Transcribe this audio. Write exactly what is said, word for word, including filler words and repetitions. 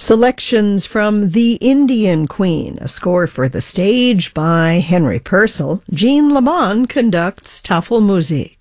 Selections from The Indian Queen, a score for the stage by Henry Purcell. Jean Lamont conducts Tafelmusik.